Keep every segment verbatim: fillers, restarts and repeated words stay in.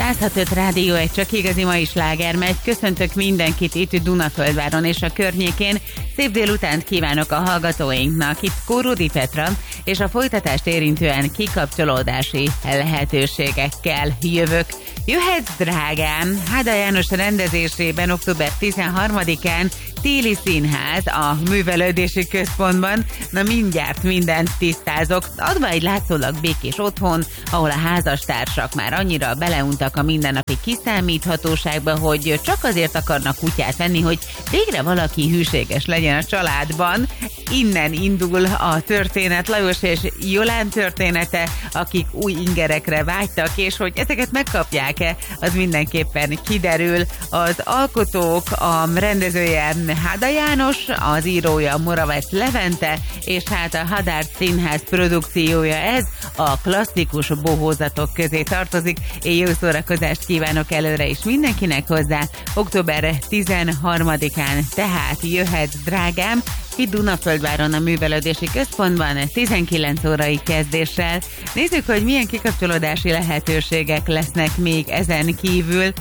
száz hat öt Rádió egy csak igazi mai sláger megy. Köszöntök mindenkit itt Dunaföldváron és a környékén. Szép délutánt kívánok a hallgatóinknak. Itt Kórudi Petra, és a folytatást érintően kikapcsolódási lehetőségekkel jövök. Jöhetsz, drágám! Háda János rendezésében október tizenharmadikán téli színház a Művelődési Központban. Na mindjárt mindent tisztázok. Adva egy látszólag békés otthon, ahol a házastársak már annyira beleuntak a mindennapi kiszámíthatóságba, hogy csak azért akarnak kutyát venni, hogy végre valaki hűséges legyen a családban. Innen indul a történet, Lajos és Jolán története, akik új ingerekre vágytak, és hogy ezeket megkapják-e, az mindenképpen kiderül. Az alkotók, a rendezője Háda János, az írója Moravec Levente, és hát a Hadár Színház produkciója ez, a klasszikus bohózatok közé tartozik. Én jó szórakozást kívánok előre is mindenkinek hozzá. október tizenharmadikán tehát jöhetsz, drágám, itt Dunaföldváron a Művelődési Központban tizenkilenc órai kezdéssel. Nézzük, hogy milyen kikapcsolódási lehetőségek lesznek még ezen kívül.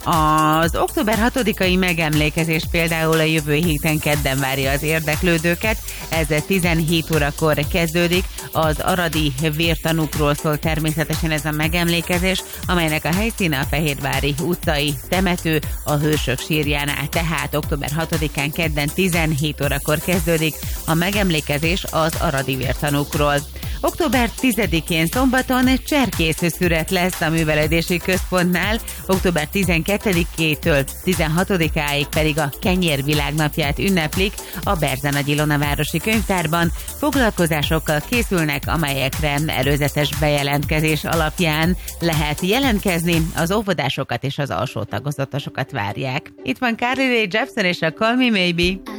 Az október hatodikai megemlékezés például a jövő héten kedden várja az érdeklődőket. Ez tizenhét órakor kezdődik. Az aradi vértanúkról szól természetesen ez a megemlékezés, amelynek a helyszíne a Fehérvári utcai temető a Hősök sírjánál. Tehát október hatodikán kedden tizenhét órakor kezdődik a megemlékezés az aradi vértanúkról. október tizedikén szombaton cserkész szüret lesz a Művelődési Központnál, október tizenkettedikétől tizenhatodikáig pedig a Kenyér világnapját ünneplik a Berzenagy Ilona városi könyvtárban. Foglalkozásokkal készülnek, amelyekre előzetes bejelentkezés alapján lehet jelentkezni, az óvodásokat és az alsó tagozatosokat várják. Itt van Carly Rae Jepsen és a Call Me Maybe.